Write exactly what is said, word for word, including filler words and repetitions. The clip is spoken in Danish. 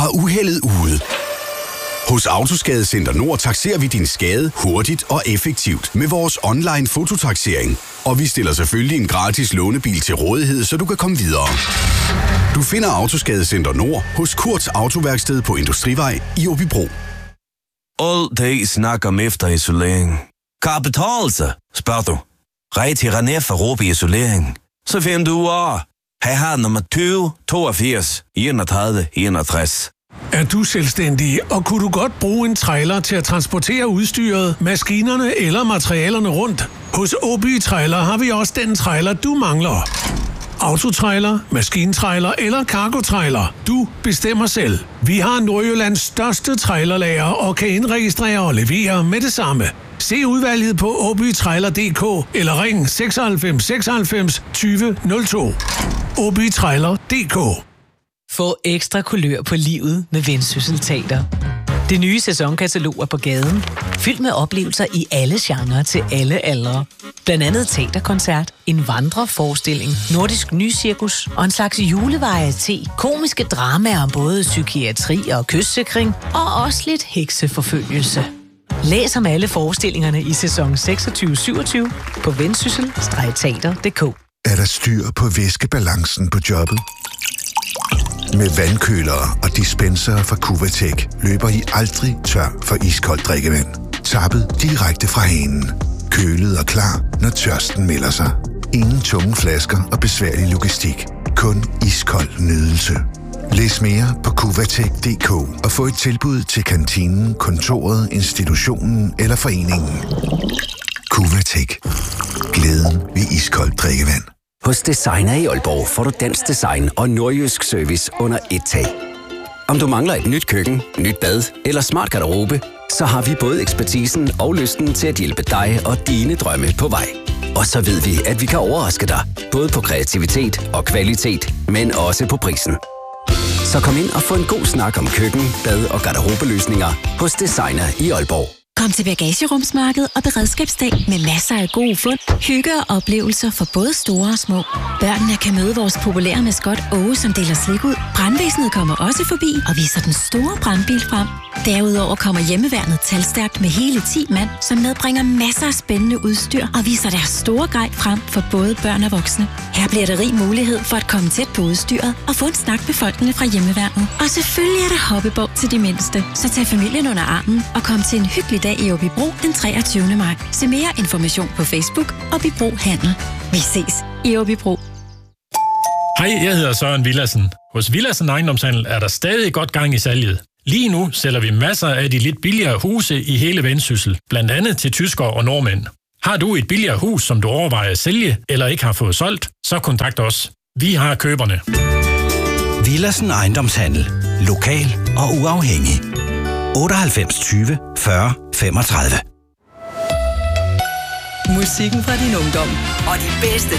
var uheldet ude. Hos Autoskadecenter Nord takserer vi din skade hurtigt og effektivt med vores online fototaksering. Og vi stiller selvfølgelig en gratis lånebil til rådighed, så du kan komme videre. Du finder Autoskadecenter Nord hos Kurts Autoværksted på Industrivej i Åbybro. All det snakker om efterisolering. Kan det betale sig, spørger du? Rej til René for Råbe Isolering. Så finder du af. Her har nummer tyve toogfirs enogtredive enogtres. Er du selvstændig, og kunne du godt bruge en trailer til at transportere udstyret, maskinerne eller materialerne rundt? Hos Åby Trailer har vi også den trailer, du mangler. Autotrailer, maskintrailer eller cargotrailer. Du bestemmer selv. Vi har Nordjyllands største trailerlager og kan indregistrere og levere med det samme. Se udvalget på åbytrailer punktum d k eller ring seksoghalvfems seksoghalvfems tyve nul to. åbytrailer punktum d k. Få ekstra kulør på livet med Vendsyssel Teater. Det nye sæsonkatalog er på gaden, fyldt med oplevelser i alle genrer til alle aldre. Blandt andet teaterkoncert, en vandreforestilling, nordisk nycirkus og en slags julevarieté, komiske dramaer om både psykiatri og kystsikring og også lidt hekseforfølgelse. Læs om alle forestillingerne i sæson seksogtyve syvogtyve på vendsyssel teater punktum d k. Er der styr på væskebalancen på jobbet? Med vandkølere og dispenser fra Cuvatec løber I aldrig tør for iskoldt drikkevand. Tappet direkte fra hanen. Kølet og klar, når tørsten melder sig. Ingen tunge flasker og besværlig logistik. Kun iskold nydelse. Læs mere på Cuvatec punktum d k og få et tilbud til kantinen, kontoret, institutionen eller foreningen. Cuvatec. Glæden ved iskoldt drikkevand. Hos Designer i Aalborg får du dansk design og nordjysk service under et tag. Om du mangler et nyt køkken, nyt bad eller smart garderobe, så har vi både ekspertisen og lysten til at hjælpe dig og dine drømme på vej. Og så ved vi, at vi kan overraske dig, både på kreativitet og kvalitet, men også på prisen. Så kom ind og få en god snak om køkken, bad og garderobeløsninger hos Designer i Aalborg. Kom til Bagagerumsmarked og Beredskabsdag med masser af gode fund, hygge og oplevelser for både store og små. Børnene kan møde vores populære maskot Åge, som deler slik ud. Brandvæsenet kommer også forbi og viser den store brandbil frem. Derudover kommer hjemmeværnet talstærkt med hele ti mand, som medbringer masser af spændende udstyr og viser deres store grej frem for både børn og voksne. Her bliver der rig mulighed for at komme tæt på udstyret og få en snak med folkene fra hjemmeværnet. Og selvfølgelig er der hoppebog til de mindste, så tag familien under armen og kom til en hyggelig dag i Åbybro den treogtyvende maj. Se mere information på Facebook Åbybro Handel. Vi ses i Åbybro. Hej, jeg hedder Søren Villadsen. Hos Villadsen Ejendomshandel er der stadig godt gang i salget. Lige nu sælger vi masser af de lidt billigere huse i hele Vendsyssel, blandt andet til tyskere og nordmænd. Har du et billigere hus, som du overvejer at sælge eller ikke har fået solgt, så kontakt os. Vi har køberne. Villadsen Ejendomshandel. Lokal og uafhængig. otteoghalvfems tyve fyrre femogtredive. Musikken fra din ungdom og de bedste